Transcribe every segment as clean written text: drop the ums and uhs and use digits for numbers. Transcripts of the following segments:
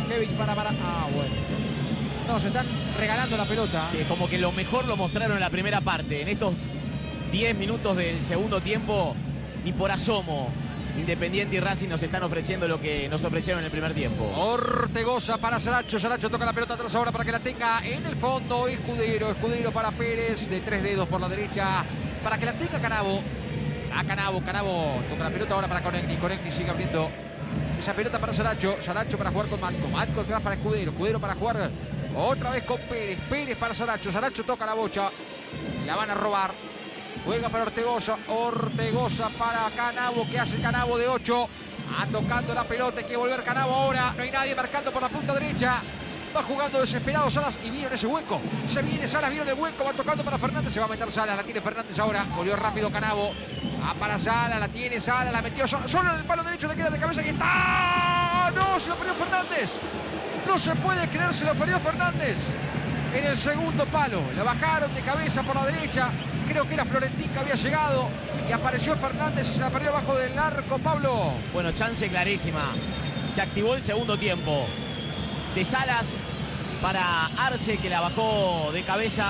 Miljevic para... Ah, bueno. No, se están regalando la pelota. Sí, como que lo mejor lo mostraron en la primera parte. En estos 10 minutos del segundo tiempo, ni por asomo Independiente y Racing nos están ofreciendo lo que nos ofrecieron en el primer tiempo. Ortegoza para Saracho. Saracho toca la pelota atrás ahora para que la tenga en el fondo. Escudero para Pérez. De 3 dedos por la derecha. Para que la tenga Canavo. A Canavo toca la pelota ahora para Conecti. Conecti sigue abriendo esa pelota para Saracho. Saracho para jugar con Matco. Matco que va para Escudero. Escudero para jugar otra vez con Pérez. Pérez para Saracho. Saracho toca la bocha. La van a robar. Juega para Ortegoza. Ortegoza para Canavo. ¿Qué hace Canavo de 8? Tocando la pelota. Hay que volver Canavo ahora. No hay nadie marcando por la punta derecha. Va jugando desesperado Salas y vieron ese hueco. Se viene Salas, vieron el hueco. Va tocando para Fernández. Se va a meter Salas. La tiene Fernández ahora. Volvió rápido Canavo. Para Salas. La tiene Salas. La metió solo en el palo derecho. Le queda de cabeza y está. No, se lo perdió Fernández. No se puede creer, se lo perdió Fernández. En el segundo palo. La bajaron de cabeza por la derecha. Creo que era Florentín que había llegado. Y apareció Fernández y se la perdió abajo del arco, Pablo. Bueno, chance clarísima. Se activó el segundo tiempo. De Salas para Arce, que la bajó de cabeza.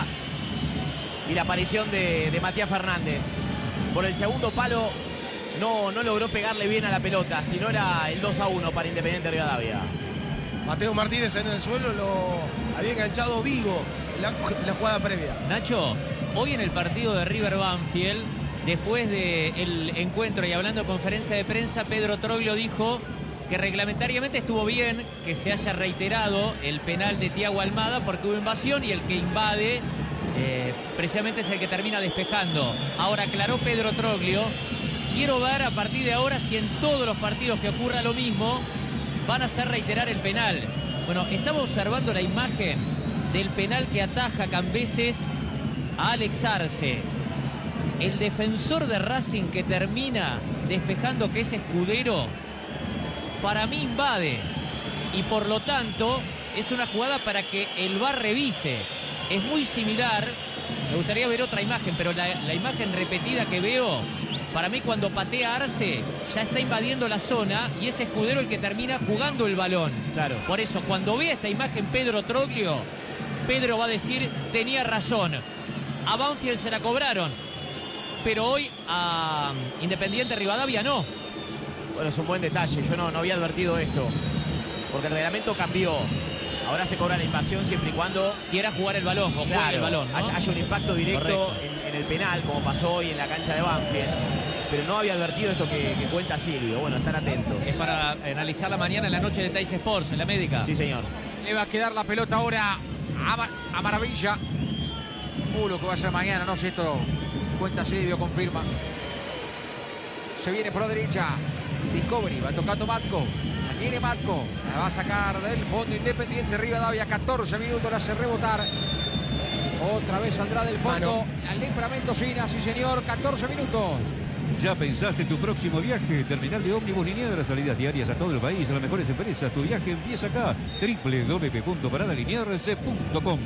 Y la aparición de Matías Fernández. Por el segundo palo no logró pegarle bien a la pelota. Si no era el 2-1 para Independiente Rivadavia. Mateo Martínez en el suelo lo había enganchado Vigo en la jugada previa. Nacho, hoy en el partido de River Banfield, después del encuentro y hablando en conferencia de prensa, Pedro Troglio dijo que reglamentariamente estuvo bien que se haya reiterado el penal de Thiago Almada porque hubo invasión y el que invade precisamente es el que termina despejando. Ahora aclaró Pedro Troglio, quiero ver a partir de ahora si en todos los partidos que ocurra lo mismo van a hacer reiterar el penal. Bueno, estaba observando la imagen del penal que ataja Cambeses a Alex Arce. El defensor de Racing que termina despejando, que es Escudero, para mí invade. Y por lo tanto, es una jugada para que el VAR revise. Es muy similar. Me gustaría ver otra imagen, pero la imagen repetida que veo, para mí cuando patea Arce, ya está invadiendo la zona y es Escudero el que termina jugando el balón. Claro. Por eso, cuando vea esta imagen Pedro Troglio, Pedro va a decir, tenía razón. A Banfield se la cobraron, pero hoy a Independiente Rivadavia no. Bueno, es un buen detalle. Yo no había advertido esto. Porque el reglamento cambió. Ahora se cobra la invasión siempre y cuando quiera jugar el balón o juegue el balón, ¿no? haya un impacto directo en el penal, como pasó hoy en la cancha de Banfield. Pero no había advertido esto que cuenta Silvio. Bueno, están atentos. Es para analizarla mañana en la noche de Teis Sports, en la médica. Sí, señor. Le va a quedar la pelota ahora a Maravilla. Lo que va a ser mañana, no sé, esto cuenta Silvio, confirma. Se viene por la derecha. Discovery, va tocando Matco. La tiene Matco. La va a sacar del fondo Independiente Rivadavia. 14 minutos, la hace rebotar. Otra vez saldrá del fondo. Alempra Mendocina, sí señor. 14 minutos. ¿Ya pensaste en tu próximo viaje? Terminal de ómnibus Liniers, salidas diarias a todo el país, a las mejores empresas. Tu viaje empieza acá. www.paradalinears.com.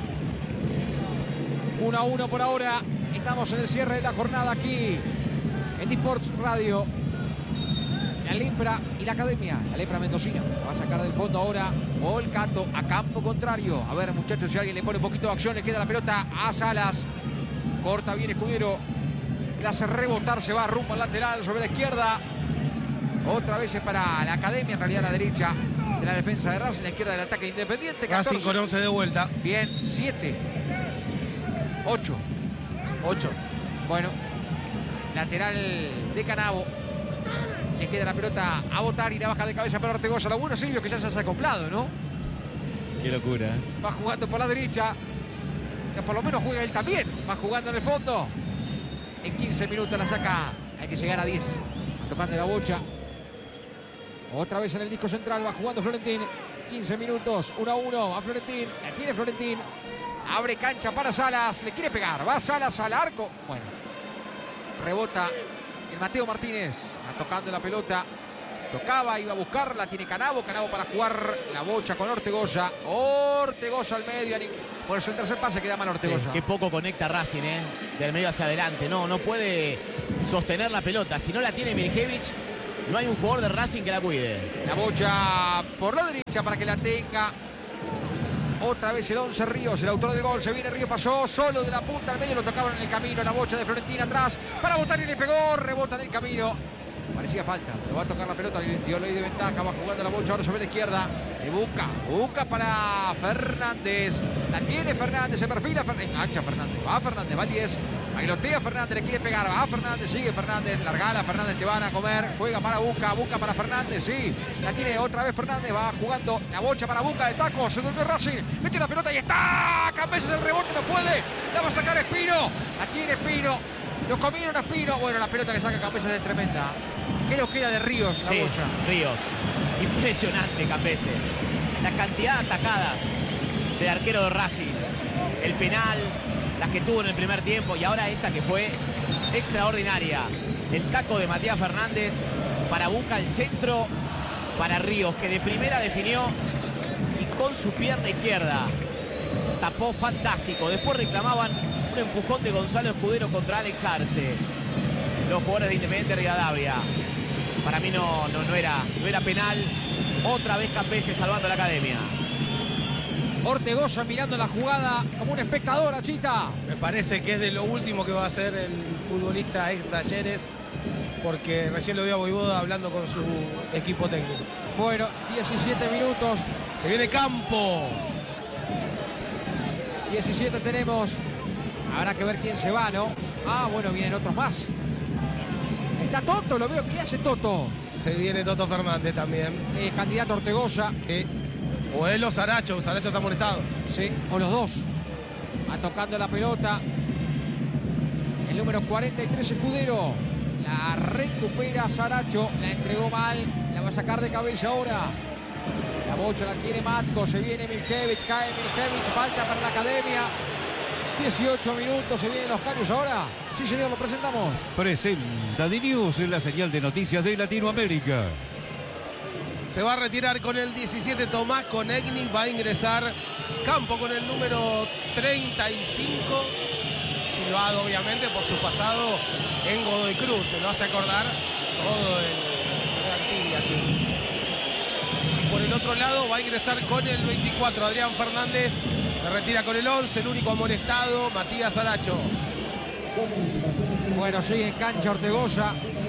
1-1 por ahora. Estamos en el cierre de la jornada aquí en Disports Radio. La Alempra y la Academia. La Alempra Mendocina va a sacar del fondo ahora Volcato a campo contrario. A ver, muchachos, si alguien le pone un poquito de acción, le queda la pelota a Salas. Corta bien Escudero. La hace rebotar, se va rumbo al lateral sobre la izquierda. Otra vez es para la Academia, en realidad a la derecha de la defensa de Racing, la izquierda del ataque Independiente. Racing con 11 de vuelta. Bien, 7. 8. Bueno, lateral de Canavo. Le queda la pelota a botar y la baja de cabeza para Ortegoza. Lo bueno, Silvio, que ya se ha acoplado, ¿no? Qué locura, ¿eh? Va jugando por la derecha. Ya por lo menos juega él también. Va jugando en el fondo. En 15 minutos la saca. Hay que llegar a 10. Tocando la bocha. Otra vez en el disco central. Va jugando Florentín. 15 minutos. 1-1 a Florentín. La tiene Florentín. Abre cancha para Salas. Le quiere pegar. Va Salas al arco. Bueno. Rebota el Mateo Martínez. Va tocando la pelota. Tocaba, iba a buscarla. Tiene Canavo. Canavo para jugar la bocha con Ortegoza. Ortegoza al medio. Por eso el tercer pase queda mal Ortegoza. Sí, qué poco conecta Racing, del medio hacia adelante. No puede sostener la pelota. Si no la tiene Miljevic, no hay un jugador de Racing que la cuide. La bocha por la derecha para que la tenga. Otra vez el 11 Ríos, el autor del gol. Se viene Ríos, pasó solo de la punta al medio, lo tocaban en el camino. La bocha de Florentín atrás para botar y le pegó. Rebota en el camino. Parecía falta, le va a tocar la pelota, dio ley de ventaja, va jugando la bocha ahora sobre la izquierda. Y busca para Fernández. La tiene Fernández, se perfila, engancha Fernández, va Fernández, va 10. Bailotea Fernández, le quiere pegar, va Fernández, sigue Fernández, largala Fernández, te van a comer, juega para Busca para Fernández, sí. La tiene otra vez Fernández, va jugando la bocha para Busca de taco, se durmió Racing, mete la pelota y está. Cambeses el rebote, no puede, la va a sacar Espino, la tiene Espino. Lo comieron a Espino. Bueno, la pelota que saca Cambeses es tremenda. ¿Qué nos queda de Ríos? La bocha. Ríos. Impresionante Cambeses. La cantidad de atajadas del arquero de Racing. El penal, las que tuvo en el primer tiempo y ahora esta que fue extraordinaria. El taco de Matías Fernández para Busca el centro para Ríos, que de primera definió y con su pierna izquierda tapó fantástico. Después reclamaban un empujón de Gonzalo Escudero contra Alex Arce, los jugadores de Independiente Rivadavia. Para mí no era penal. Otra vez Cambeses salvando a la Academia. Ortegoza mirando la jugada como un espectador, Chita. Me parece que es de lo último que va a hacer el futbolista ex Talleres, porque recién lo vio a Voivoda hablando con su equipo técnico. Bueno, 17 minutos. Se viene Campo. 17 tenemos. Habrá que ver quién se va, ¿no? Ah, bueno, vienen otros más. Está Toto, lo veo. ¿Qué hace Toto? Se viene Toto Fernández también. Candidato Ortegoza. O él o Saracho. Saracho está molestado. Sí, o los dos. Va tocando la pelota. El número 43, Escudero. La recupera Saracho. La entregó mal. La va a sacar de cabeza ahora. La bocha la quiere Matko. Se viene Miljevic. Cae Miljevic. Falta para la Academia. 18 minutos, se vienen los cambios ahora. Sí, señor, lo presentamos. Presenta D-News, la señal de noticias de Latinoamérica. Se va a retirar con el 17 Tomás Conegni. Va a ingresar Campo con el número 35. Silbado, obviamente, por su pasado en Godoy Cruz. Se lo hace acordar todo el aquí. Y por el otro lado va a ingresar con el 24 Adrián Fernández. Se retira con el 11, el único amonestado, Matías Saracho. Bueno, sigue en cancha Ortegoza.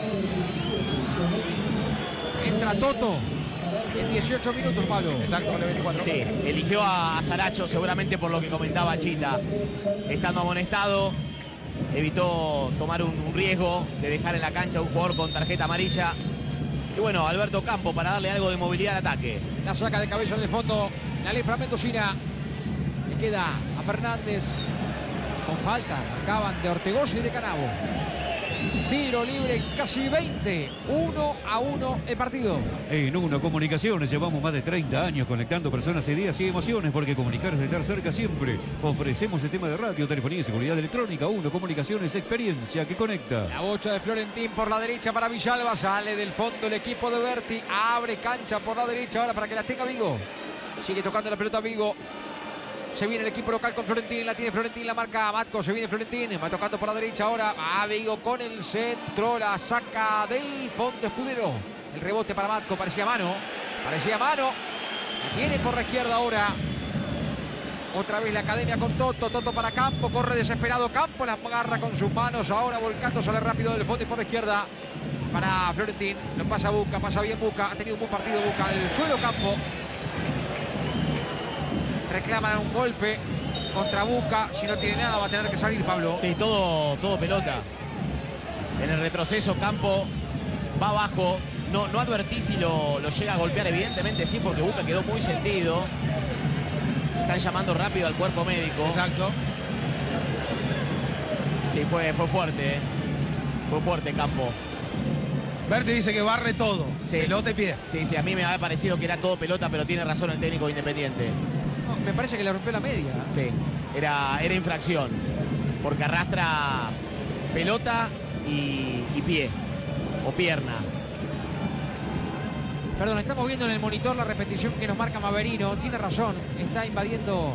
Entra Toto en 18 minutos, Pablo. Exacto, con el 24. Sí, eligió a Saracho seguramente por lo que comentaba Chita. Estando amonestado, evitó tomar un riesgo de dejar en la cancha a un jugador con tarjeta amarilla. Y bueno, Alberto Campo para darle algo de movilidad al ataque. La saca de cabeza en el fondo la Lepra mendocina. Le queda a Fernández con falta. Acaban de Ortegoza y de Canabo. Tiro libre, casi 20. 1-1 el partido. En Uno Comunicaciones llevamos más de 30 años conectando personas, ideas y emociones, porque comunicar es estar cerca siempre. Ofrecemos sistema de radio, telefonía y seguridad electrónica. Uno Comunicaciones, experiencia que conecta. La bocha de Florentín por la derecha para Villalba. Sale del fondo el equipo de Berti. Abre cancha por la derecha ahora para que la tenga Vigo. Sigue tocando la pelota Vigo. Se viene el equipo local con Florentín, la tiene Florentín, la marca Matko, se viene Florentín, va tocando por la derecha ahora, a Vigo con el centro, la saca del fondo Escudero. El rebote para Matko, parecía mano, la tiene por la izquierda ahora. Otra vez la Academia con Toto para Campo, corre desesperado Campo, la agarra con sus manos, ahora volcando, sale rápido del fondo y por la izquierda para Florentín, lo pasa Busca, pasa bien Busca, ha tenido un buen partido Busca, el suelo Campo. Reclaman un golpe contra Busca. Si no tiene nada va a tener que salir, Pablo. Sí, todo pelota. En el retroceso Campo va abajo. No advertí si lo llega a golpear, evidentemente sí, porque Busca quedó muy sentido. Están llamando rápido al cuerpo médico. Exacto. Sí, fue fuerte. Fue fuerte Campo. Berti dice que barre todo. Sí. Pelota y pie. Sí, a mí me había parecido que era todo pelota, pero tiene razón el técnico de Independiente. No, me parece que le rompió la media. Sí, era infracción, porque arrastra pelota y pie, o pierna. Perdón, estamos viendo en el monitor la repetición que nos marca Maverino. Tiene razón, está invadiendo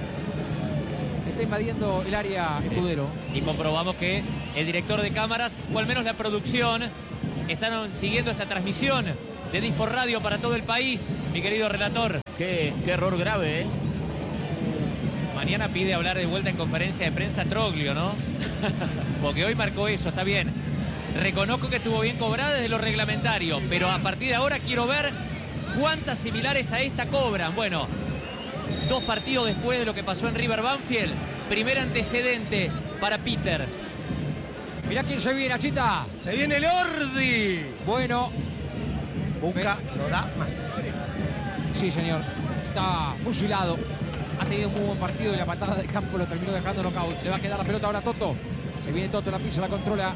el área Escudero. Y comprobamos que el director de cámaras, o al menos la producción, están siguiendo esta transmisión de Disport Radio para todo el país, mi querido relator. Qué error grave, ¿eh? Mañana pide hablar de vuelta en conferencia de prensa Troglio, ¿no? Porque hoy marcó eso, está bien. Reconozco que estuvo bien cobrada desde lo reglamentario, pero a partir de ahora quiero ver cuántas similares a esta cobran. Bueno, 2 partidos después de lo que pasó en River Banfield, primer antecedente para Peter. Mirá quién se viene, Achita. Se viene el Ordi. Bueno. Busca, no da más. Sí, señor. Está fusilado. Ha tenido un muy buen partido y la patada de campo lo terminó dejando knockout. Le va a quedar la pelota ahora a Toto. Se viene Toto, la pisa, la controla.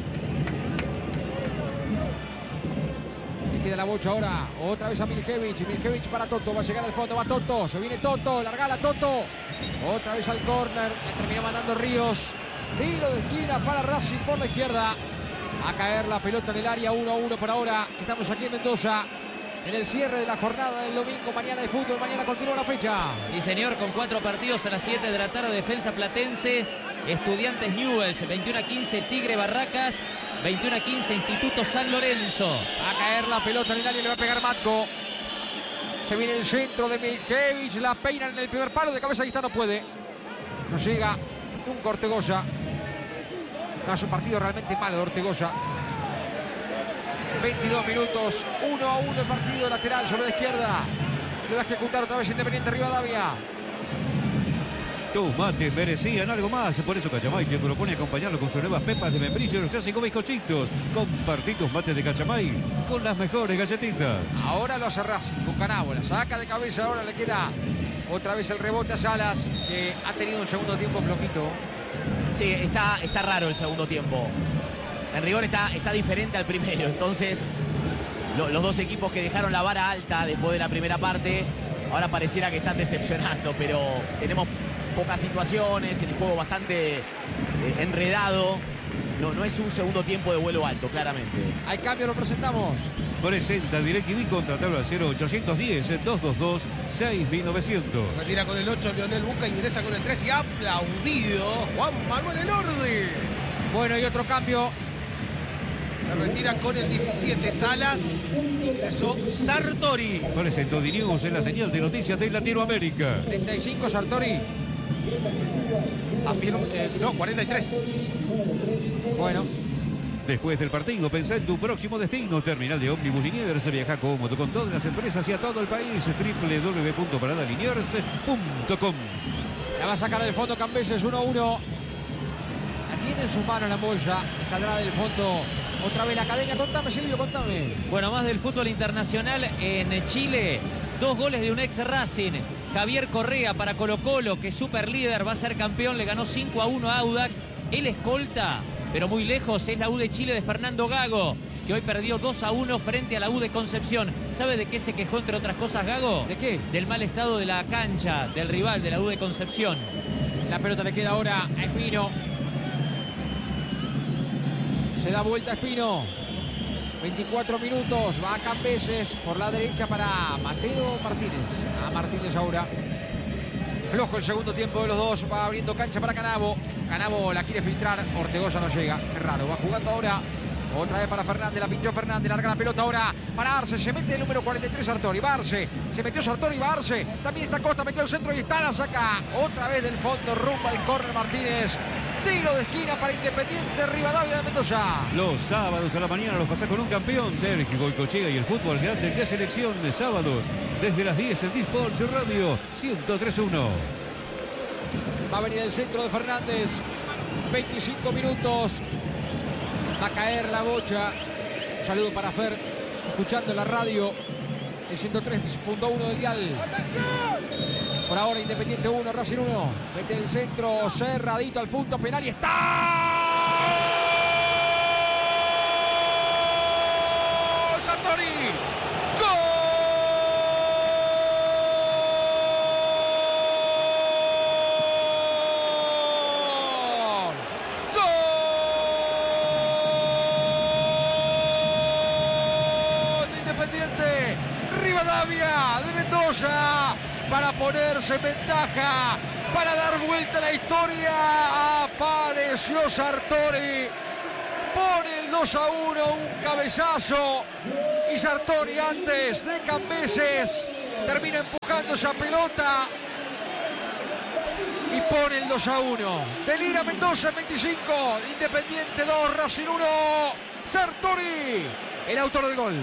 Le queda la bocha ahora. Otra vez a Miljevic. Miljevic para Toto. Va a llegar al fondo. Va Toto. Se viene Toto. Largala Toto. Otra vez al córner. Le terminó mandando Ríos. Tiro de esquina para Racing por la izquierda. A caer la pelota en el área. 1-1 por ahora. Estamos aquí en Mendoza. En el cierre de la jornada del domingo, mañana de fútbol, mañana continúa la fecha. Sí, señor, con 4 partidos a las 7 de la tarde, Defensa Platense, Estudiantes Newell's, 21-15 Tigre Barracas, 21-15 Instituto San Lorenzo. Va a caer la pelota en el área y le va a pegar Matko. Se viene el centro de Miljevic, la peinan en el primer palo, de cabeza ahí está, no puede. No llega nunca Ortegoza. No, es un partido realmente malo de Ortegoza. 22 minutos, 1-1 el partido lateral sobre la izquierda. Le va a ejecutar otra vez Independiente Rivadavia. Tus mates merecían algo más, por eso Cachamay te propone acompañarlo con sus nuevas pepas de membrillo y los clásicos bizcochitos. Compartí tus mates de Cachamay con las mejores galletitas. Ahora lo hace Racing con Canabo, la saca de cabeza, ahora le queda otra vez el rebote a Salas, que ha tenido un segundo tiempo flojito. Sí, está raro el segundo tiempo. En rigor está diferente al primero, entonces los dos equipos que dejaron la vara alta después de la primera parte, ahora pareciera que están decepcionando, pero tenemos pocas situaciones, el juego bastante enredado. No es un segundo tiempo de vuelo alto, claramente. Hay cambio, lo presentamos. Presenta DirecTV, contratalo al 0810-222-6900. Retira con el 8 Leonel Busca, ingresa con el 3 y aplaudido Juan Manuel Elordi. Bueno, y otro cambio. Se retira con el 17 Salas, ingresó Sartori. Presentó Dinius en la señal de noticias de Latinoamérica. 35 Sartori. No, 43. Bueno. Después del partido, pensá en tu próximo destino. Terminal de Ómnibus Liniers. Viaja cómodo con todas las empresas y a todo el país. www.paradaliniers.com. La va a sacar del fondo Cambeses, 1-1. La tiene en su mano la bolsa. Saldrá del fondo otra vez la academia. Contame, Silvio, contame. Bueno, más del fútbol internacional en Chile. 2 goles de un ex Racing. Javier Correa para Colo-Colo, que es super líder, va a ser campeón. Le ganó 5-1 a Audax. El escolta, pero muy lejos, es la U de Chile de Fernando Gago, que hoy perdió 2-1 frente a la U de Concepción. ¿Sabe de qué se quejó, entre otras cosas, Gago? ¿De qué? Del mal estado de la cancha, del rival de la U de Concepción. La pelota le queda ahora a Espino. Se da vuelta Espino. 24 minutos. Va a Cambeses por la derecha para Mateo Martínez. A Martínez ahora. Flojo el segundo tiempo de los dos. Va abriendo cancha para Canabo. Canabo la quiere filtrar. Ortegoza no llega. Qué raro. Va jugando ahora. Otra vez para Fernández. La pinchó Fernández. Larga la pelota ahora para Arce. Se mete el número 43 Sartori. Va Arce. Se metió Sartori. Va Arce. También está Costa. Metió el centro y está. La saca otra vez del fondo. Rumbo al córner Martínez. Tiro de esquina para Independiente Rivadavia de Mendoza. Los sábados a la mañana los pasás con un campeón. Sergio Goicochea y el fútbol grande de selección. Sábados desde las 10 en Disport Radio 103.1. Va a venir el centro de Fernández. 25 minutos. Va a caer la bocha. Un saludo para Fer, escuchando la radio, el 103.1 del dial. Por ahora Independiente 1, Racing 1. Mete el centro cerradito al punto penal y está. Sartori. ¡Gol! ¡Gol! Independiente Rivadavia de Mendoza, para ponerse en ventaja, para dar vuelta a la historia. Apareció Sartori, pone el el 2-1, un cabezazo. Y Sartori antes de Cambeses termina empujando esa pelota y pone el 2-1. Delira Mendoza, 25. Independiente 2, Racing 1. Sartori, el autor del gol.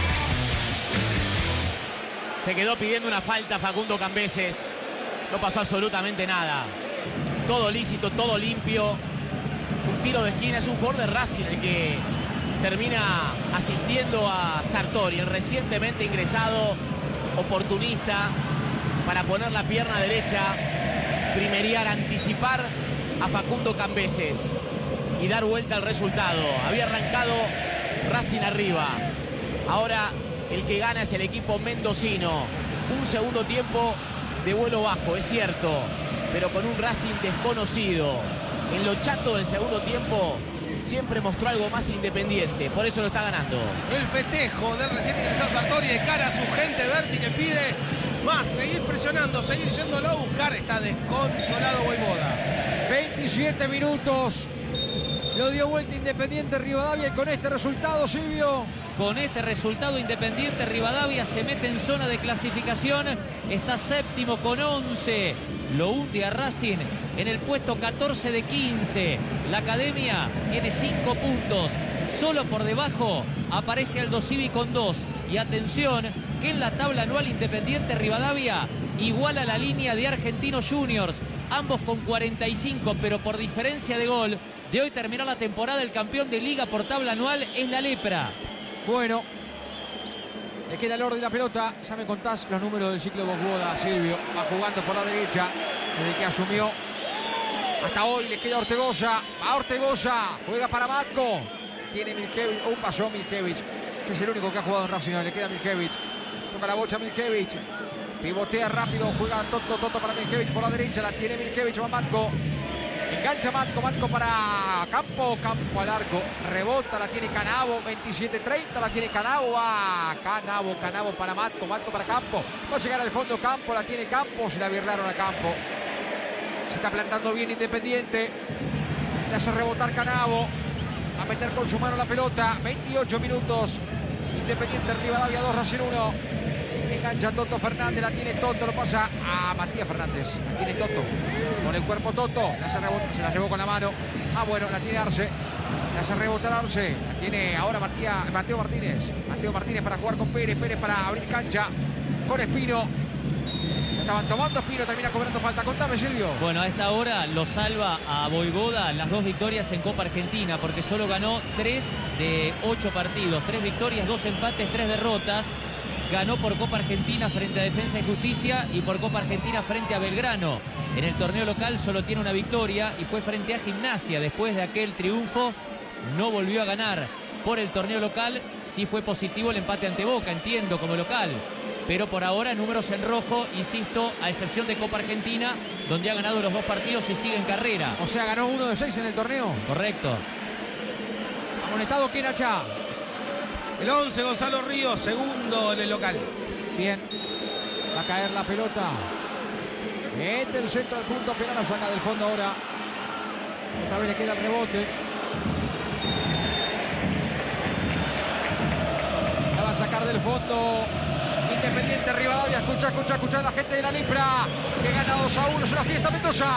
Se quedó pidiendo una falta Facundo Cambeses. No pasó absolutamente nada. Todo lícito, todo limpio. Un tiro de esquina. Es un jugador de Racing el que termina asistiendo a Sartori, el recientemente ingresado oportunista, para poner la pierna derecha, primerear, anticipar a Facundo Cambeses y dar vuelta al resultado. Había arrancado Racing arriba. Ahora el que gana es el equipo mendocino. Un segundo tiempo de vuelo bajo, es cierto, pero con un Racing desconocido. En lo chato del segundo tiempo siempre mostró algo más Independiente, por eso lo está ganando. El festejo del recién ingresado Sartori de cara a su gente. Berti que pide más, seguir presionando, seguir yéndolo a buscar. Está desconsolado Voivoda. 27 minutos. Lo dio vuelta Independiente Rivadavia y con este resultado, Silvio. Con este resultado, Independiente Rivadavia se mete en zona de clasificación. Está séptimo con 11. Lo hunde a Racing en el puesto 14 de 15. La Academia tiene 5 puntos. Solo por debajo aparece Aldo Civi con 2. Y atención, que en la tabla anual Independiente Rivadavia iguala la línea de Argentinos Juniors. Ambos con 45, pero por diferencia de gol. De hoy terminó la temporada, el campeón de liga por tabla anual es la Lepra. Bueno, le queda el orden de la pelota. Ya me contás los números del ciclo Voivoda, Silvio. Va jugando por la derecha, desde que asumió hasta hoy. Le queda Ortegoza. A Ortegoza, juega para Matko. Tiene Milkevich, pasó Milkevich, que es el único que ha jugado en Racing. Le queda Milkevich, toca la bocha Milkevich, pivotea rápido, juega Toto para Milkevich por la derecha. La tiene Milkevich, va Matko. Engancha Matko para Campo al arco, rebota, la tiene Canavo, 27-30, la tiene Canavo, va Canavo para Matko para Campo, va a llegar al fondo Campo, la tiene Campo, se la birlaron a Campo, se está plantando bien Independiente, le hace rebotar Canavo, a meter con su mano la pelota, 28 minutos, Independiente Rivadavia 2, Racing 1. Engancha Toto Fernández, la tiene Toto, lo pasa a Matías Fernández, la tiene Toto, con el cuerpo Toto, se la llevó con la mano, bueno, la tiene Arce, la hace rebotar Arce, la tiene ahora Mateo Martínez para jugar con Pérez para abrir cancha, con Espino, la estaban tomando Espino, termina cobrando falta. Contame, Silvio. Bueno, a esta hora lo salva a Voivoda las 2 victorias en Copa Argentina, porque solo ganó 3 de 8 partidos, 3 victorias, 2 empates, 3 derrotas. Ganó por Copa Argentina frente a Defensa y Justicia y por Copa Argentina frente a Belgrano. En el torneo local solo tiene una victoria y fue frente a Gimnasia. Después de aquel triunfo no volvió a ganar. Por el torneo local sí fue positivo el empate ante Boca, entiendo, como local. Pero por ahora números en rojo, insisto, a excepción de Copa Argentina, donde ha ganado los 2 partidos y sigue en carrera. O sea, ganó 1 de 6 en el torneo. Correcto. Amonestado Kenacha. El 11, Gonzalo Ríos, segundo en el local. Bien, va a caer la pelota. Mete el centro al punto penal, la saca del fondo ahora. Otra vez le queda el rebote. La va a sacar del fondo Independiente Rivadavia. Escucha la gente de la Lepra, que gana 2-1, es una fiesta Mendoza.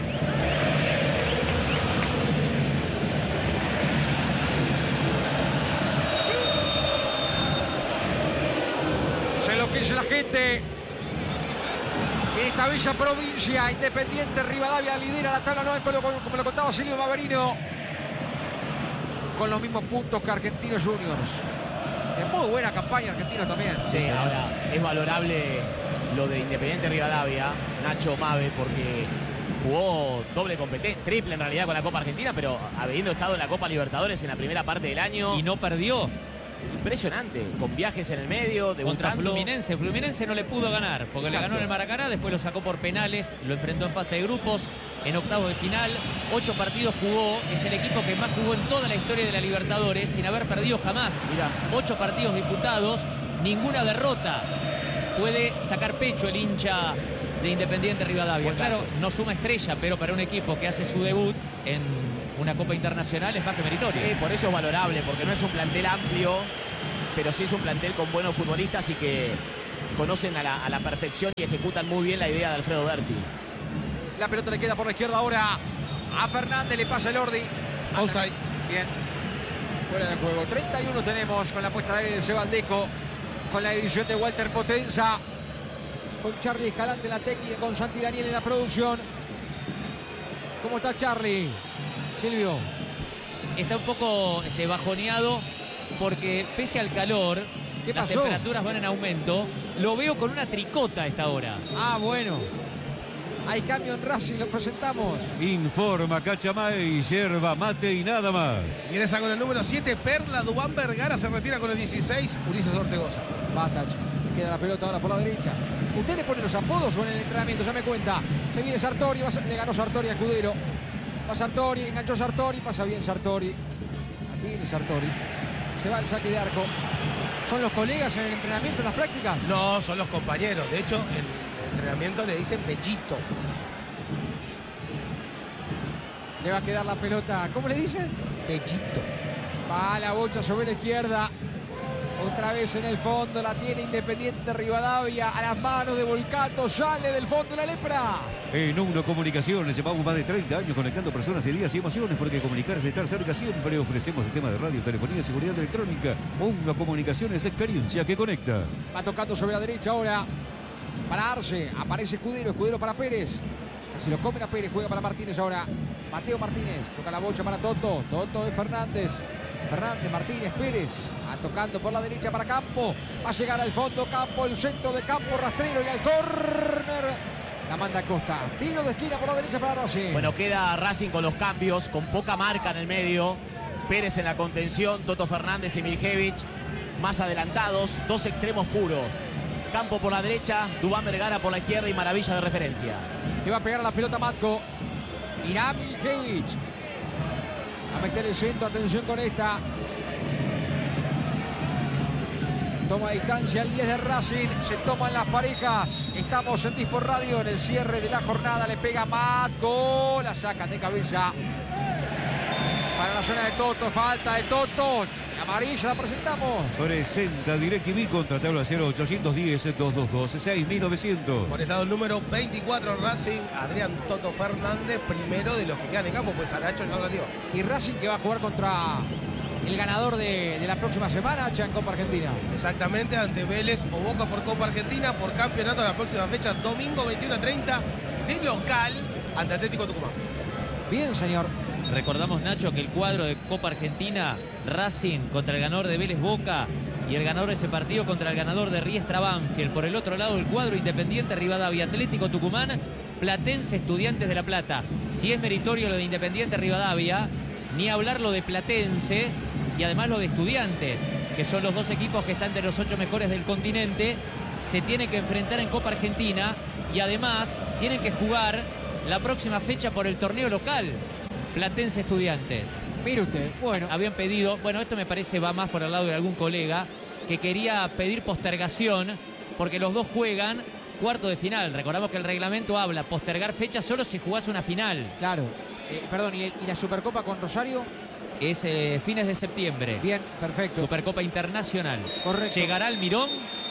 Lo que dice la gente en esta bella provincia. Independiente Rivadavia lidera la tabla anual, como lo contaba Silvio Maverino, con los mismos puntos que Argentinos Juniors. Es muy buena campaña Argentinos también. Sí, ahora es valorable lo de Independiente Rivadavia, Nacho Mave, porque jugó doble competencia, triple en realidad con la Copa Argentina, pero habiendo estado en la Copa Libertadores en la primera parte del año. Y no perdió. Impresionante, con viajes en el medio, debutando. Contra Fluminense. Fluminense no le pudo ganar, porque Exacto. le ganó en el Maracaná, después lo sacó por penales, lo enfrentó en fase de grupos, en octavos de final, 8 partidos jugó, es el equipo que más jugó en toda la historia de la Libertadores, sin haber perdido jamás. Mirá. 8 partidos disputados, ninguna derrota. Puede sacar pecho el hincha de Independiente Rivadavia. Buen dato. Claro, no suma estrella, pero para un equipo que hace su debut en una Copa Internacional es más que meritorio. Sí, por eso es valorable, porque no es un plantel amplio, pero sí es un plantel con buenos futbolistas y que conocen a la perfección y ejecutan muy bien la idea de Alfredo Berti. La pelota le queda por la izquierda ahora a Fernández, le pasa el Ordi. Offside. Bien. Fuera del juego. 31 tenemos con la puesta de aire de Sebaldeco, con la edición de Walter Potenza, con Charlie Escalante en la técnica, con Santi Daniel en la producción. ¿Cómo está Charlie? Silvio. Está un poco bajoneado porque pese al calor, ¿Qué las pasó? temperaturas van en aumento. Lo veo con una tricota a esta hora. Ah, bueno. Hay cambio en Racing, lo presentamos. Informa Cachamay, yerba, mate y nada más. Ingresa con el número 7, Perla. Dubán Vergara se retira con el 16, Ulises Ortegoza. Basta, le queda la pelota ahora por la derecha. ¿Usted le pone los apodos o en el entrenamiento? Ya me cuenta. Se viene Sartori, le ganó Sartori a Escudero. Va Sartori, enganchó Sartori, pasa bien Sartori. La tiene Sartori. Se va el saque de arco. ¿Son los colegas en el entrenamiento, en las prácticas? No, son los compañeros. De hecho, en el entrenamiento le dicen Bellito. Le va a quedar la pelota. ¿Cómo le dicen? Bellito. Va la bocha sobre la izquierda. Otra vez en el fondo. La tiene Independiente Rivadavia. A las manos de Volcato. Sale del fondo la lepra. En Uno Comunicaciones llevamos más de 30 años conectando personas, ideas y emociones, porque comunicarse es estar cerca siempre. Ofrecemos sistemas de radio, telefonía y seguridad electrónica. Uno Comunicaciones, experiencia que conecta. Va tocando sobre la derecha ahora. Para Arce. Aparece Escudero. Escudero para Pérez. Casi lo comen a Pérez. Juega para Martínez ahora. Mateo Martínez. Toca la bocha para Toto. Toto de Fernández. Fernández, Martínez, Pérez. Tocando por la derecha para Campo. Va a llegar al fondo Campo. El centro de Campo. Rastrero y al córner. La manda Costa. Tiro de esquina por la derecha para Racing. Bueno, queda Racing con los cambios, con poca marca en el medio. Pérez en la contención, Toto Fernández y Miljevich más adelantados, dos extremos puros. Campo por la derecha, Dubán Vergara por la izquierda y Maravilla de referencia. Le va a pegar a la pelota Matko. Irá Miljevich. A meter el centro, atención con esta. Toma distancia el 10 de Racing. Se toman las parejas. Estamos en Disport Radio en el cierre de la jornada. Le pega Matko. La sacan de cabeza. Para la zona de Toto. Falta de Toto. Amarilla la presentamos. Presenta DirecTV contra tabla 0810-222-6900. Por estado el número 24 Racing, Adrián Toto Fernández, primero de los que quedan en campo, pues Aracho ya salió. Y Racing que va a jugar contra el ganador de la próxima semana, en Copa Argentina. Exactamente, ante Vélez o Boca por Copa Argentina, por campeonato de la próxima fecha, domingo 21:30, de local, ante Atlético Tucumán. Bien, señor. Recordamos, Nacho, que el cuadro de Copa Argentina, Racing contra el ganador de Vélez Boca y el ganador de ese partido contra el ganador de Riestra Banfield. Por el otro lado, el cuadro Independiente Rivadavia, Atlético Tucumán, Platense, Estudiantes de La Plata. Si es meritorio lo de Independiente Rivadavia, ni hablar lo de Platense y además lo de Estudiantes, que son los dos equipos que están de los 8 mejores del continente, se tienen que enfrentar en Copa Argentina y además tienen que jugar la próxima fecha por el torneo local. Platense Estudiantes. Mire usted, bueno. Habían pedido, bueno, esto me parece va más por el lado de algún colega que quería pedir postergación porque los dos juegan cuarto de final. Recordamos que el reglamento habla postergar fecha solo si jugás una final. Claro. Perdón, ¿y la Supercopa con Rosario? Es fines de septiembre. Bien, perfecto. Supercopa Internacional. Correcto. Llegará al Mirón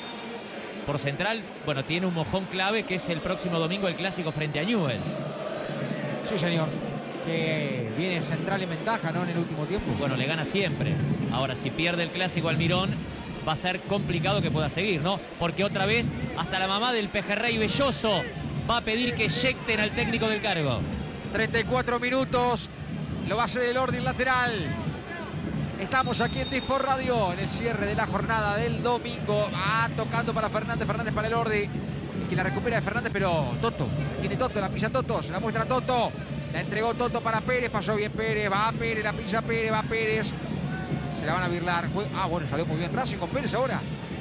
por Central. Bueno, tiene un mojón clave que es el próximo domingo el clásico frente a Newell's. Sí, señor. Que viene Central en ventaja, ¿no? En el último tiempo. Bueno, le gana siempre. Ahora, si pierde el clásico al Mirón, va a ser complicado que pueda seguir, ¿no? Porque otra vez, hasta la mamá del Pejerrey Belloso va a pedir que eyecten al técnico del cargo. 34 minutos. Lo va a hacer el orden lateral. Estamos aquí en Disport Radio en el cierre de la jornada del domingo. Tocando para Fernández. Fernández para el Ordi. Que la recupera de Fernández, pero Toto. Tiene Toto, la pisa Toto. Se la muestra Toto. La entregó Toto para Pérez, pasó bien Pérez, va Pérez, la pisa Pérez, va Pérez. Se la van a birlar. Bueno, salió muy bien Racing con Pérez ahora.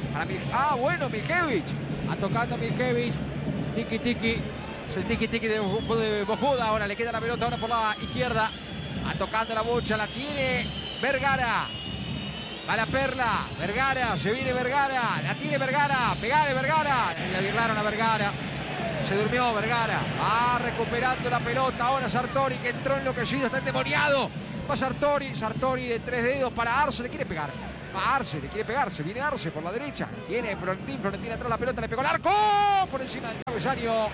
Bueno, Miljevich. Tocando Miljevich. Tiki tiki. Es el tiki tiki de Bojuda. Ahora le queda la pelota ahora por la izquierda. Tocando la bocha, la tiene Vergara. Va la Perla. Vergara, se viene Vergara. La tiene Vergara. Pegale Vergara. Le birlaron a Vergara. Se durmió Vergara. Va recuperando la pelota. Ahora Sartori, que entró enloquecido, está endemoniado. Va Sartori. Sartori de 3 dedos para Arce. Le quiere pegar. Va Arce, le quiere pegarse. Viene Arce por la derecha. Tiene Florentín atrás la pelota. Le pegó el arco. Por encima del travesaño.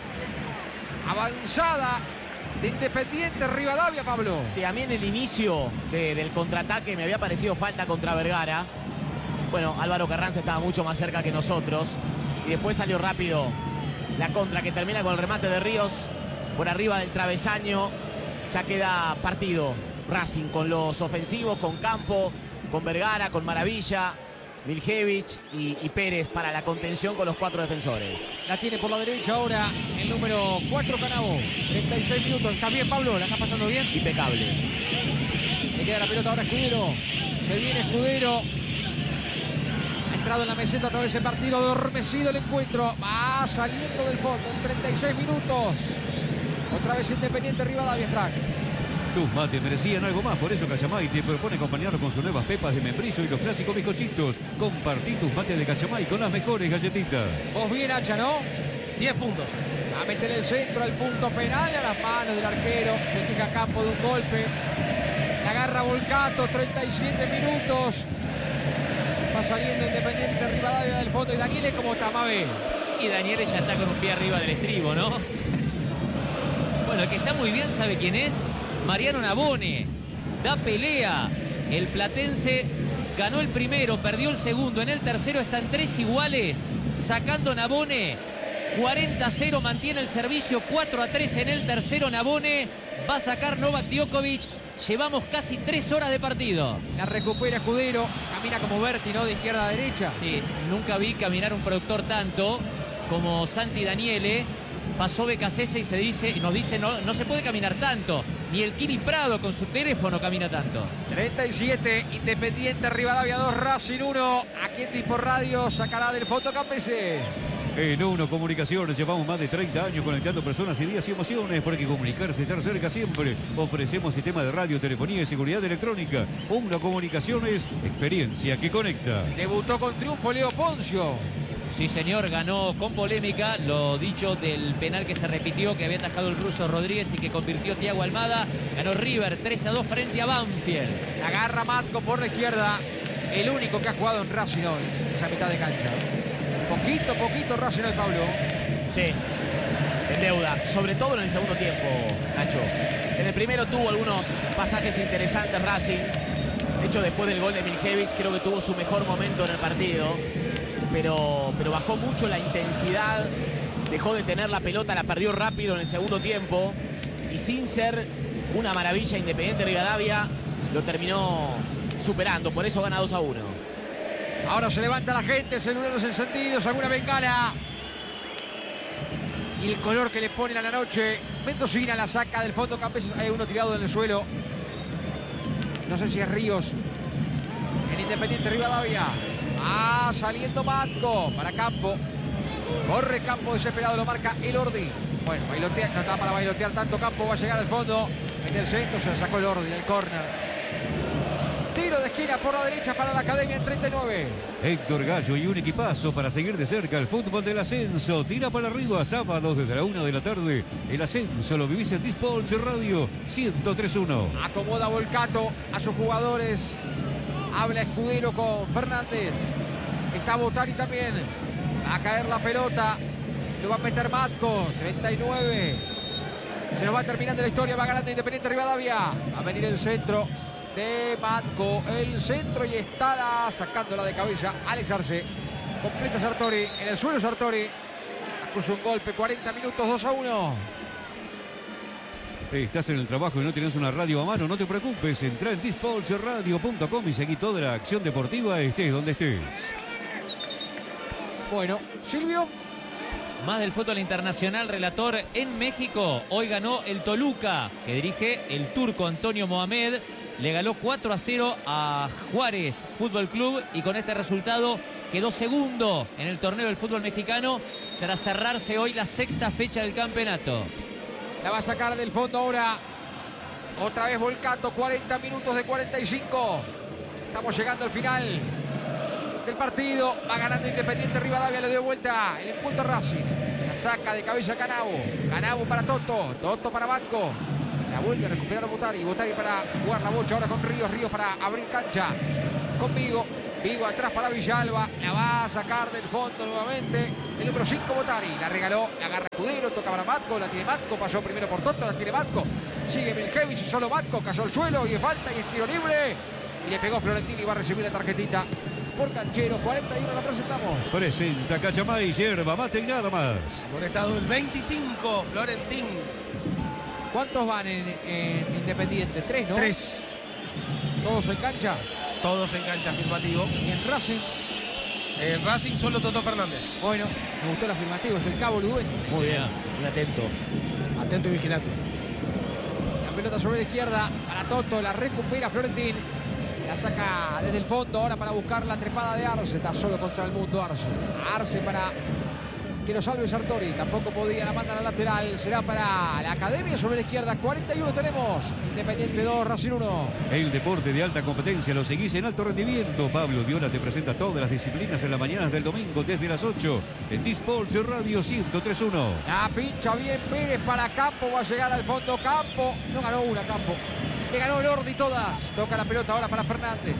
Avanzada de Independiente Rivadavia, Pablo. Sí, a mí en el inicio del contraataque me había parecido falta contra Vergara. Bueno, Álvaro Carranza estaba mucho más cerca que nosotros. Y después salió rápido la contra, que termina con el remate de Ríos por arriba del travesaño. Ya queda partido Racing con los ofensivos, con Campo, con Vergara, con Maravilla, Miljevich y Pérez para la contención con los 4 defensores. La tiene por la derecha ahora el número 4, Canavo. 36 minutos. ¿Está bien, Pablo? ¿La está pasando bien? Impecable. Le queda la pelota ahora a Escudero. Se viene Escudero. Ha entrado en la meseta a través del partido. Adormecido el encuentro. Va saliendo del fondo en 36 minutos. Otra vez Independiente Rivadavia, Strack. Tus mates merecían algo más, por eso Cachamay te propone acompañarlo con sus nuevas pepas de membrillo y los clásicos bizcochitos. Compartí tus mates de Cachamay con las mejores galletitas. Vos bien, Hacha, ¿no? 10 puntos. A meter el centro al punto penal, a las manos del arquero. Se queja Campo de un golpe. La agarra Volcato, 37 minutos. Va saliendo Independiente Rivadavia del fondo. Y Daniele, ¿cómo está, Mabel? Y Daniele ya está con un pie arriba del estribo, ¿no? Bueno, el que está muy bien, ¿sabe quién es? Mariano Nabone. Da pelea. El platense ganó el primero, perdió el segundo. En el tercero están 3 iguales. Sacando Nabone. 40-0, mantiene el servicio. 4-3 en el tercero. Nabone va a sacar Novak Djokovic. Llevamos casi 3 horas de partido. La recupera Escudero. Camina como Berti, ¿no? De izquierda a derecha. Sí, nunca vi caminar un productor tanto como Santi Daniele. Pasó Becasese y nos dice no se puede caminar tanto. Ni el Kiri Prado con su teléfono camina tanto. 37, Independiente Rivadavia 2, Racing 1. Aquí en Tipo Radio sacará del fondo Campeses. En Uno Comunicaciones llevamos más de 30 años conectando personas y días y emociones, porque comunicarse y estar cerca siempre. Ofrecemos sistema de radio, telefonía y seguridad electrónica. Uno Comunicaciones, experiencia que conecta. Debutó con triunfo Leo Poncio. Sí, señor, ganó con polémica, lo dicho del penal que se repitió, que había atajado el ruso Rodríguez y que convirtió Thiago Almada. Ganó River 3-2 frente a Banfield. La agarra Matco por la izquierda. El único que ha jugado en Racing hoy, esa mitad de cancha. Poquito Racing hoy, Pablo. Sí, en deuda, sobre todo en el segundo tiempo, Nacho. En el primero tuvo algunos pasajes interesantes Racing. De hecho, después del gol de Miljevich, creo que tuvo su mejor momento en el partido. Pero bajó mucho la intensidad, dejó de tener la pelota, la perdió rápido en el segundo tiempo. Y sin ser una maravilla, Independiente Rivadavia lo terminó superando. Por eso gana 2-1. Ahora se levanta la gente, celulares encendidos, alguna bengala. Y el color que le ponen a la noche. Mendocina la saca del fondo Campeses. Hay uno tirado en el suelo. No sé si es Ríos. En Independiente Rivadavia. Saliendo Matco para Campo. Corre Campo desesperado, lo marca Elordi. Bueno, bailotea, no está para bailotear tanto Campo, va a llegar al fondo. En el centro se la sacó Elordi del córner. Tiro de esquina por la derecha para la Academia en 39. Héctor Gallo y un equipazo para seguir de cerca el fútbol del ascenso. Tira para arriba, sábados desde la 1 de la tarde. El ascenso lo vivís en Dispolch Radio 103.1. Acomoda Volcato a sus jugadores. Habla Escudero con Fernández. Está Botari también. Va a caer la pelota. Lo va a meter Matco. 39. Se nos va terminando la historia. Va ganando Independiente Rivadavia. Va a venir el centro de Matco. El centro y está sacándola de cabeza Alex Arce. Completa Sartori. En el suelo Sartori. Puso un golpe. 40 minutos. 2-1. Estás en el trabajo y no tienes una radio a mano, no te preocupes. Entra en dispolchradio.com y seguí toda la acción deportiva, estés donde estés. Bueno, Silvio. Más del fútbol internacional, relator en México. Hoy ganó el Toluca, que dirige el turco Antonio Mohamed. Le ganó 4-0 a Juárez Fútbol Club y con este resultado quedó segundo en el torneo del fútbol mexicano tras cerrarse hoy la 6ª fecha del campeonato. La va a sacar del fondo ahora. Otra vez Volcato. 40 minutos de 45. Estamos llegando al final del partido. Va ganando Independiente Rivadavia. Le dio vuelta el encuentro Racing. La saca de cabeza Canavo. Canavo para Toto. Toto para Matco. La vuelve a recuperar Botari. Botari para jugar la bocha ahora con Ríos. Ríos para abrir cancha con Vigo. Vigo atrás para Villalba. La va a sacar del fondo nuevamente. El número 5 Botari. La regaló. La agarra Escudero. Toca para Matco. La tiene Matco. Pasó primero por Toto. La tiene Matco. Sigue Miljevic. Solo Matco. Cayó al suelo. Y es falta y es tiro libre. Y le pegó Florentini. Y va a recibir la tarjetita por Canchero. 41 la presentamos. Presenta Cachamay, yerba mate y nada más. Conectado el 25, Florentín. ¿Cuántos van en Independiente? 3, ¿no? 3. ¿Todos en cancha? Todos en cancha, afirmativo. ¿Y en Racing? En Racing solo Toto Fernández. Bueno, me gustó el afirmativo. Es el Cabo Ludueño. Muy bien, muy atento. Atento y vigilante. La pelota sobre la izquierda para Toto. La recupera Florentín. La saca desde el fondo ahora para buscar la trepada de Arce. Está solo contra el mundo Arce. Arce para que lo salve Sartori. Tampoco podía, la manda a la lateral. Será para la Academia sobre la izquierda. 41 tenemos. Independiente 2, Racing 1. El deporte de alta competencia lo seguís en alto rendimiento. Pablo Viola te presenta todas las disciplinas en las mañanas del domingo desde las 8 en Disports Radio 103.1. La pincha bien Pérez para Campo. Va a llegar al fondo Campo. No ganó una Campo. Le ganó Lordi todas. Toca la pelota ahora para Fernández.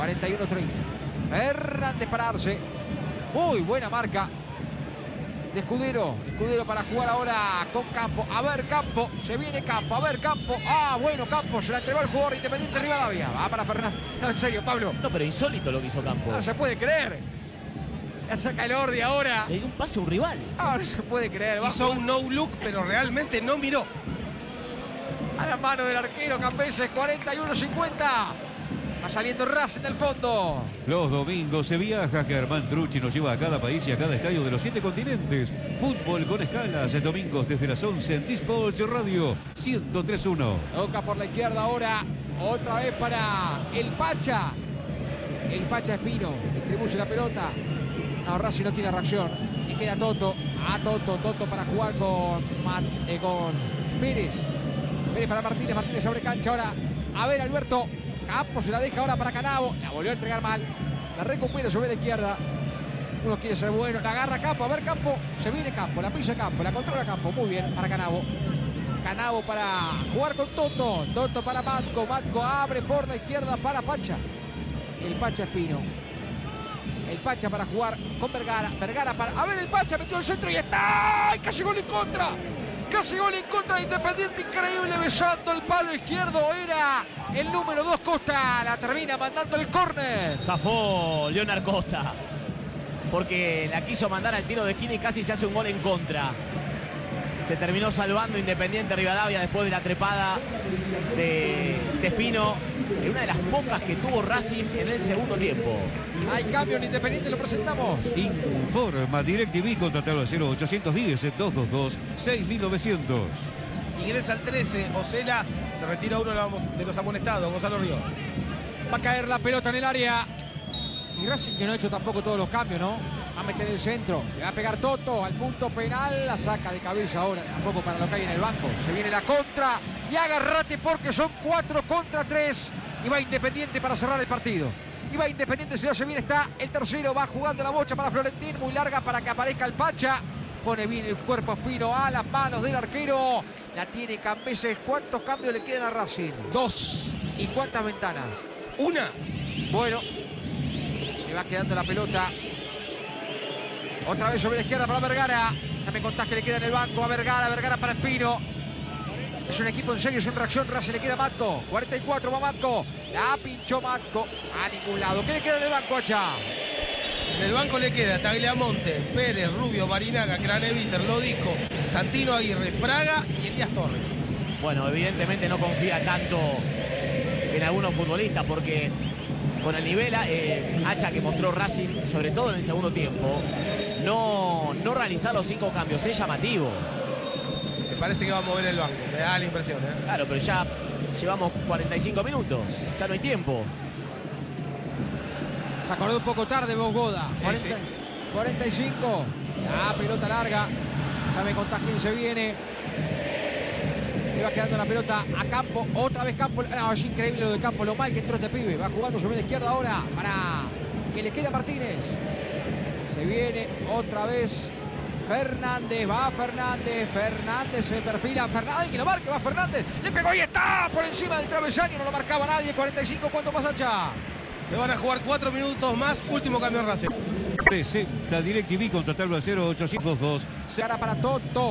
41-30. Fernández para Arce. Muy buena marca de Escudero. Escudero para jugar ahora con Campo. A ver Campo. Se viene Campo. A ver Campo. Ah, bueno Campo. Se la entregó al jugador Independiente Rivadavia. Va para Fernández. No, en serio, Pablo. No, pero insólito lo que hizo Campo. No se puede creer. La saca el Lordi ahora. Le dio un pase a un rival. Ah, no se puede creer. Hizo un no look, pero realmente no miró. A la mano del arquero Cambeses, 41-50. Va saliendo Racing del fondo. Los domingos se viaja. Germán Trucci nos lleva a cada país y a cada estadio de los 7 continentes. Fútbol con escalas. Domingos desde las 11 en Disports Radio 103.1. Toca por la izquierda ahora. Otra vez para el Pacha. El Pacha Espino. Distribuye la pelota. No, Racing no tiene reacción. Y queda Toto. Toto para jugar con Pérez. Pérez para Martínez. Martínez sobre cancha ahora. A ver, Alberto. Campo se la deja ahora para Canavo. La volvió a entregar mal. La recupera sobre la izquierda. Uno quiere ser bueno. La agarra Campo. A ver, Campo. Se viene Campo. La pisa Campo. La controla Campo. Muy bien para Canavo. Canavo para jugar con Toto. Toto para Matco. Matco abre por la izquierda para Pacha. El Pacha Espino. El Pacha para jugar con Vergara. Vergara para... A ver, el Pacha metió el centro y está. ¡Ay, casi gol en contra! Casi gol en contra de Independiente. Increíble, besando el palo izquierdo. Era el número 2 Costa. La termina mandando el córner. Zafó Leonard Costa. Porque la quiso mandar al tiro de esquina y casi se hace un gol en contra. Se terminó salvando Independiente Rivadavia después de la trepada de Espino. En una de las pocas que tuvo Racing en el segundo tiempo. Hay cambio en Independiente, lo presentamos. Informa DirecTV, contratalo al 0810-222-6900. Ingresa al 13, Osela. Se retira uno de los amonestados, Gonzalo Ríos. Va a caer la pelota en el área. Y Racing que no ha hecho tampoco todos los cambios, ¿no? Va a meter el centro. Le va a pegar Toto al punto penal. La saca de cabeza ahora. Tampoco para lo que hay en el banco. Se viene la contra. Y agárrate porque son 4 contra 3. Y va Independiente para cerrar el partido. Y va Independiente, si no se viene está el tercero. Va jugando la bocha para Florentín. Muy larga para que aparezca el Pacha. Pone bien el cuerpo Espino a las manos del arquero. La tiene Cambeses. ¿Cuántos cambios le quedan a Racing? 2. ¿Y cuántas ventanas? 1. Bueno. Le va quedando la pelota. Otra vez sobre la izquierda para Vergara. Ya me contás que le queda en el banco a Vergara. Vergara para Espino. Es un equipo en serio, es una reacción. Racing le queda a Matco. 44 va Matco. La pinchó Matco. A ningún lado. ¿Qué le queda en el banco, Hacha? En el banco le queda Tagliamonte, Pérez, Rubio, Marinaga, Craneviter, Lodico, Santino Aguirre, Fraga y Elías Torres. Bueno, evidentemente no confía tanto en algunos futbolistas porque con el nivel Hacha que mostró Racing, sobre todo en el segundo tiempo, no realizar los 5 cambios es llamativo. Me parece que va a mover el banco, me da la impresión, ¿eh? Claro, pero ya llevamos 45 minutos, ya no hay tiempo. Se acordó un poco tarde Bogoda. 45. Ya, pelota larga. Ya me contás quién se viene. Le va quedando la pelota a Campo. Otra vez Campo. No, es increíble lo de Campo. Lo mal que entró este pibe. Va jugando sobre la izquierda ahora para que le quede a Martínez. Se viene otra vez Fernández, va Fernández. Fernández se perfila. Fernández que lo marque, va Fernández. Le pegó y está por encima del travesaño. No lo marcaba nadie. 45, ¿cuánto pasa, Cha? Se van a jugar 4 minutos más. Último cambio en Racing. Presenta DirecTV, contratarlo al 0802. Se hará para Toto.